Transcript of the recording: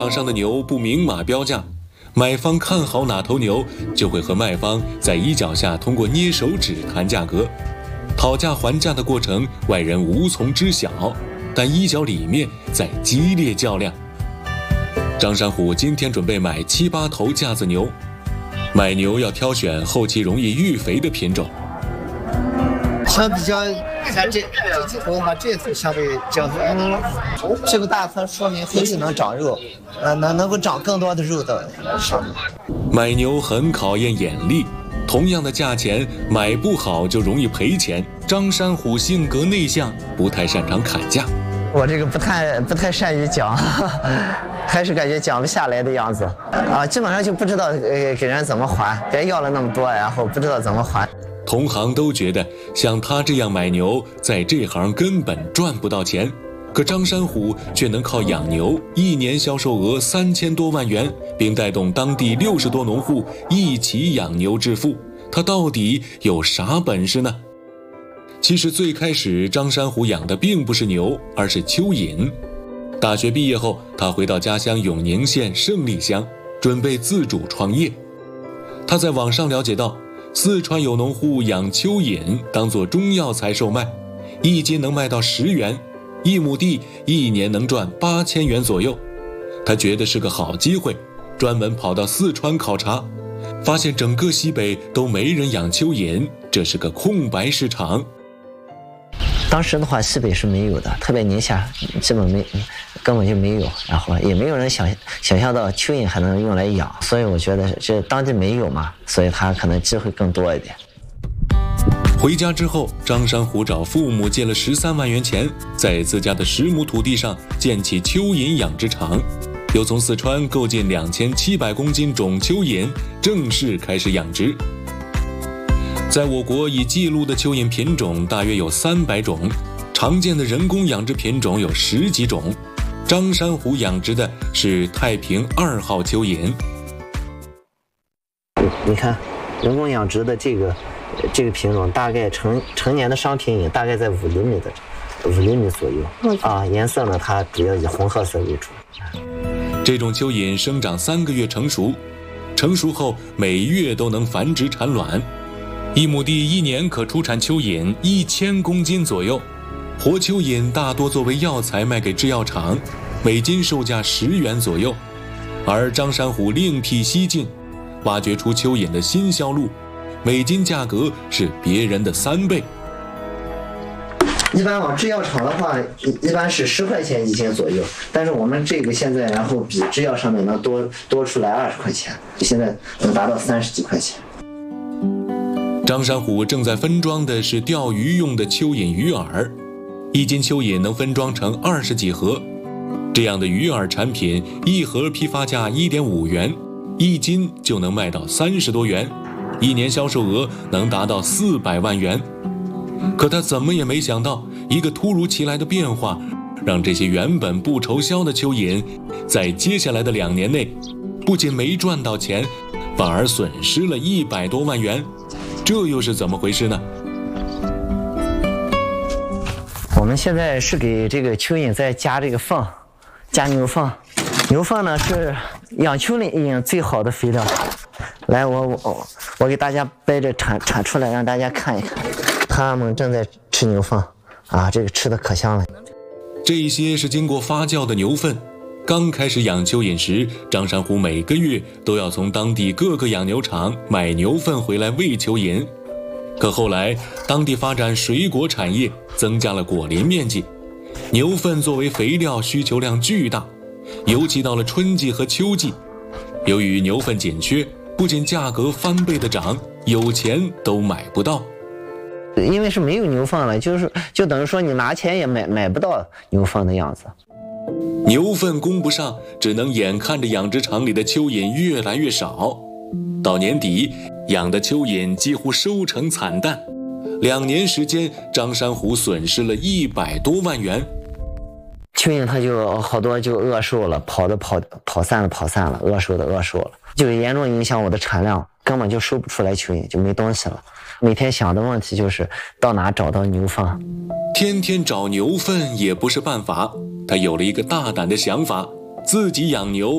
场上的牛不明码标价，买方看好哪头牛，就会和卖方在衣角下通过捏手指谈价格。讨价还价的过程，外人无从知晓，但衣角里面在激烈较量。张山虎今天准备买7、8头架子牛，买牛要挑选后期容易育肥的品种。 相比较，看这几头的话，这头相对较这个大头说明后期能长肉，能够长更多的肉到上面。 买牛很考验眼力，同样的价钱，买不好就容易赔钱。张山虎性格内向，不太擅长砍价。 我这个不太善于讲，还是感觉讲不下来的样子啊，基本上就不知道给人怎么还，别要了那么多，然后不知道怎么还。 同行都觉得像他这样买牛，在这行根本赚不到钱，可张山虎却能靠养牛1年销售额3000多万元，并带动当地60多农户一起养牛致富。他到底有啥本事呢？其实最开始张山虎养的并不是牛，而是蚯蚓。大学毕业后，他回到家乡永宁县胜利乡，准备自主创业。他在网上了解到，四川有农户养蚯蚓当作中药材售卖，1斤能卖到10元，1亩地1年能赚8000元左右。他觉得是个好机会，专门跑到四川考察，发现整个西北都没人养蚯蚓，这是个空白市场。 当时的话，西北是没有的，特别宁夏基本根本就没有，然后也没有人想象到蚯蚓还能用来养，所以我觉得这当地没有嘛，所以他可能机会更多一点。 回家之后，张山虎找父母借了13万元钱，在自家的10亩土地上建起蚯蚓养殖场，又从四川购进2700公斤种蚯蚓，正式开始养殖。在我国已记录的蚯蚓品种大约有300种，常见的人工养殖品种有10几种。张山虎养殖的是太平2号蚯蚓。 你看，人工养殖的这个品种，大概成年的商品大概在5厘米左右啊。颜色呢，它主要以红褐色为主。 这种蚯蚓生长3个月成熟，成熟后每月都能繁殖产卵。1亩地1年可出产蚯蚓1000公斤左右。活蚯蚓大多作为药材卖给制药厂，每斤售价10元左右。而张山虎另辟蹊径，挖掘出蚯蚓的新销路，每斤价格是别人的3倍。 一般往制药厂的话，一般是10块钱1斤左右，但是我们这个现在然后比制药上面能多出来20块钱，现在能达到30几块钱。 张山虎正在分装的是钓鱼用的蚯蚓鱼饵，1斤蚯蚓能分装成20几盒。这样的鱼饵产品，1盒批发价1.5元，1斤就能卖到30多元，1年销售额能达到400万元。可他怎么也没想到，一个突如其来的变化，让这些原本不愁销的蚯蚓，在接下来的2年内，不仅没赚到钱，反而损失了100多万元。这又是怎么回事呢？ 我们现在是给这个蚯蚓在加这个粪，加牛粪。牛粪呢是养蚯蚓最好的肥料。来，我给大家掰着铲出来，让大家看一看。他们正在吃牛粪啊，这个吃的可香了。 这些是经过发酵的牛粪。刚开始养蚯蚓时，张山虎每个月都要从当地各个养牛场买牛粪回来喂蚯蚓。可后来当地发展水果产业，增加了果林面积，牛粪作为肥料需求量巨大，尤其到了春季和秋季。由于牛粪紧缺，不仅价格翻倍的涨，有钱都买不到。 因为是没有牛粪了，就等于说你拿钱也买不到牛粪的样子。 牛粪供不上，只能眼看着养殖场里的蚯蚓越来越少。到年底，养的蚯蚓几乎收成惨淡。2年时间，张山虎损失了100多万元。 蚯蚓它就好多就饿瘦了，跑散了，饿瘦了，就严重影响我的产量，根本就收不出来蚯蚓，就没东西了。每天想的问题就是到哪找到牛粪。 天天找牛粪也不是办法，他有了一个大胆的想法，自己养牛